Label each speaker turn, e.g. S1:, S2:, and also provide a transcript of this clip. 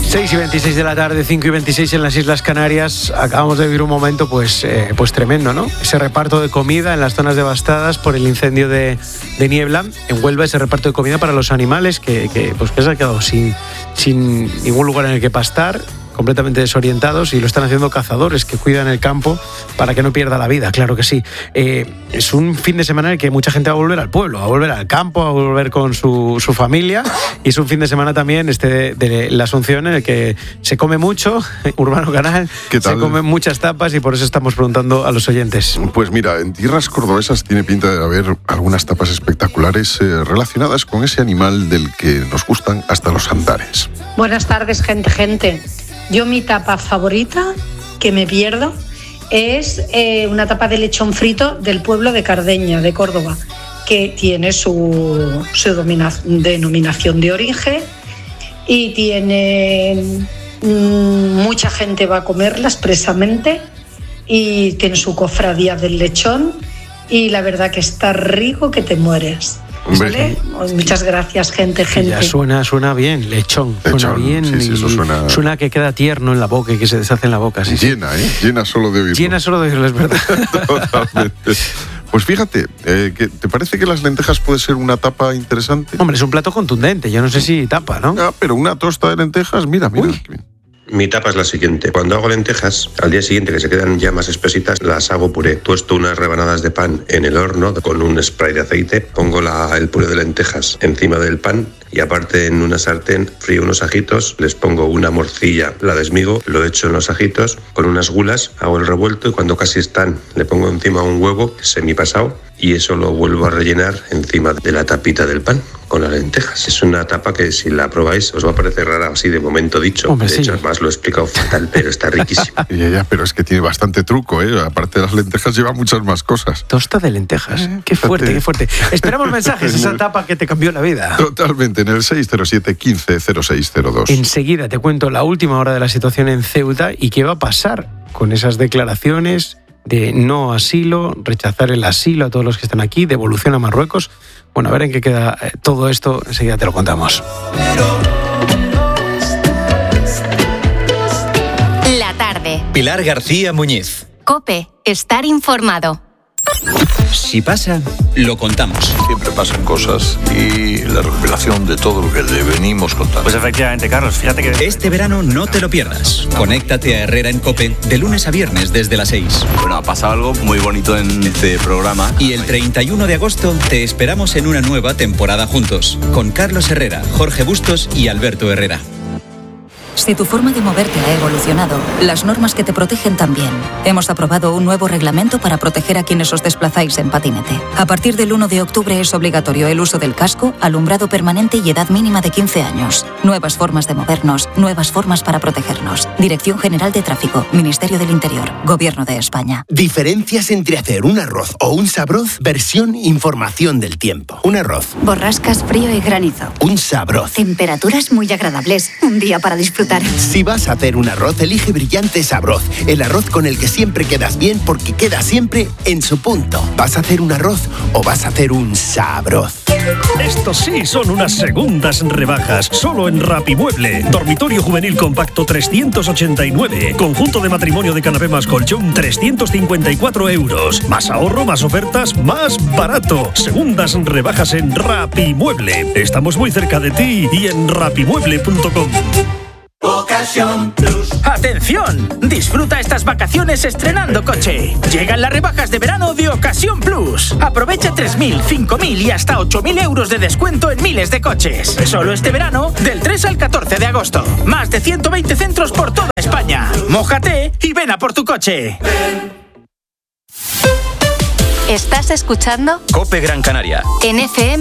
S1: 6:26 de la tarde, 5:26 en las Islas Canarias. Acabamos de vivir un momento pues tremendo, ¿no? Ese reparto de comida en las zonas devastadas por el incendio de Niebla. En Huelva, ese reparto de comida para los animales que se han quedado sin ningún lugar en el que pastar, completamente desorientados, y lo están haciendo cazadores que cuidan el campo para que no pierda la vida, claro que sí. Es un fin de semana en el que mucha gente va a volver al pueblo, va a volver al campo, a volver con su familia, y es un fin de semana también de la Asunción en el que se come mucho, Urbano Canal, se comen muchas tapas, y por eso estamos preguntando a los oyentes.
S2: Pues mira, en tierras cordobesas tiene pinta de haber algunas tapas espectaculares relacionadas con ese animal del que nos gustan hasta los andares.
S3: Buenas tardes, gente. Yo mi tapa favorita, que me pierdo, es una tapa de lechón frito del pueblo de Cardeña, de Córdoba, que tiene su denominación de origen y tiene mucha gente va a comerla expresamente, y tiene su cofradía del lechón, y la verdad que está rico que te mueres. ¿Vale? Muchas gracias, gente.
S1: Ya suena bien, lechón. Suena bien,
S2: sí, eso
S1: suena que queda tierno en la boca y que se deshace en la boca. Sí,
S2: llena solo de oírlo.
S1: Llena solo de oírlo, es verdad.
S2: Totalmente. Pues fíjate, ¿te parece que las lentejas puede ser una tapa interesante?
S1: Hombre, es un plato contundente, yo no sé si tapa, ¿no?
S2: Pero una tosta de lentejas, mira.
S1: Uy.
S4: Mi tapa es la siguiente. Cuando hago lentejas, al día siguiente, que se quedan ya más espesitas, las hago puré. Tuesto unas rebanadas de pan en el horno con un spray de aceite. Pongo el puré de lentejas encima del pan, y aparte en una sartén frío unos ajitos, les pongo una morcilla, la desmigo, lo echo en los ajitos con unas gulas, hago el revuelto, y cuando casi están le pongo encima un huevo semipasado, y eso lo vuelvo a rellenar encima de la tapita del pan con las lentejas. Es una tapa que, si la probáis, os va a parecer rara así de momento dicho.
S1: Hombre,
S4: de hecho, además lo he explicado fatal, pero está riquísimo.
S2: Ya, pero es que tiene bastante truco, ¿eh? Aparte de las lentejas lleva muchas más cosas.
S1: Tosta de lentejas. Qué fuerte. Esperamos mensajes, esa tapa que te cambió la vida.
S2: Totalmente, en el 607 15 0602.
S1: Enseguida te cuento la última hora de la situación en Ceuta y qué va a pasar con esas declaraciones de no asilo, rechazar el asilo a todos los que están aquí, devolución a Marruecos. Bueno, a ver en qué queda todo esto, enseguida te lo contamos.
S5: La tarde.
S6: Pilar García Muñiz.
S5: COPE. Estar informado.
S6: Si pasa, lo contamos.
S7: Siempre pasan cosas, y la recopilación de todo lo que le venimos contando.
S8: Pues efectivamente, Carlos, fíjate que...
S6: Este verano no te lo pierdas. Conéctate a Herrera en COPE de lunes a viernes desde las 6.
S8: Bueno, ha pasado algo muy bonito en este programa.
S6: Y el 31 de agosto te esperamos en una nueva temporada juntos, con Carlos Herrera, Jorge Bustos y Alberto Herrera.
S9: Si tu forma de moverte ha evolucionado, las normas que te protegen también. Hemos aprobado un nuevo reglamento para proteger a quienes os desplazáis en patinete. A partir del 1 de octubre es obligatorio el uso del casco, alumbrado permanente y edad mínima de 15 años. Nuevas formas de movernos, nuevas formas para protegernos. Dirección General de Tráfico, Ministerio del Interior, Gobierno de España.
S10: Diferencias entre hacer un arroz o un sabroz, versión información del tiempo. Un arroz.
S11: Borrascas, frío y granizo.
S10: Un sabroz.
S11: Temperaturas muy agradables. Un día para disfrutar.
S10: Si vas a hacer un arroz, elige Brillante Sabroz, el arroz con el que siempre quedas bien porque queda siempre en su punto. ¿Vas a hacer un arroz o vas a hacer un sabroz?
S12: Estos sí son unas segundas rebajas, solo en Rapimueble. Dormitorio juvenil compacto 389, conjunto de matrimonio de canapé más colchón 354 euros. Más ahorro, más ofertas, más barato. Segundas rebajas en Rapimueble. Estamos muy cerca de ti y en rapimueble.com.
S13: Ocasión Plus.
S14: ¡Atención! Disfruta estas vacaciones estrenando coche. Llegan las rebajas de verano de Ocasión Plus. Aprovecha 3.000, 5.000 y hasta 8.000 euros de descuento en miles de coches. Solo este verano, del 3 al 14 de agosto. Más de 120 centros por toda España. Mójate y ven a por tu coche.
S5: ¿Estás escuchando?
S6: COPE Gran Canaria.
S5: En FM